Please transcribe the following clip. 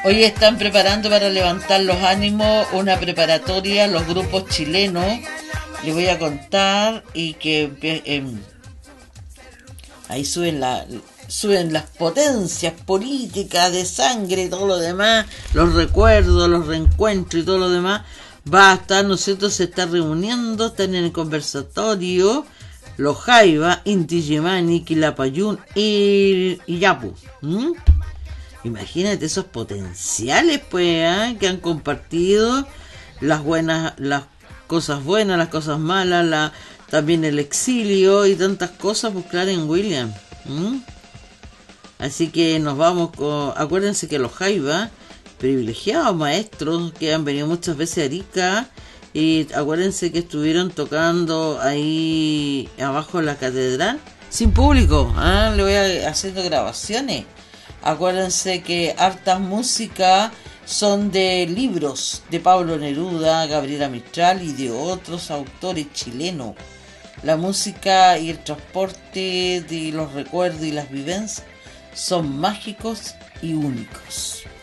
Hoy están preparando para levantar los ánimos una preparatoria, los grupos chilenos. Les voy a contar y que ahí suben las potencias políticas de sangre y todo lo demás, los recuerdos, los reencuentros y todo lo demás. Va a estar, ¿no es cierto? Se está reuniendo, están en el conversatorio los Jaiba, Inti Illimani, Quilapayún y Yapu. Imagínate esos potenciales, pues, que han compartido las cosas buenas, las cosas malas, también el exilio y tantas cosas, pues, Clarence Williams. Así que nos vamos con... Acuérdense que los Jaiba, privilegiados maestros que han venido muchas veces a Arica, y acuérdense que estuvieron tocando ahí abajo en la catedral, sin público, le voy haciendo grabaciones. Acuérdense que hartas músicas son de libros de Pablo Neruda, Gabriela Mistral y de otros autores chilenos. La música y el transporte de los recuerdos y las vivencias son mágicos y únicos.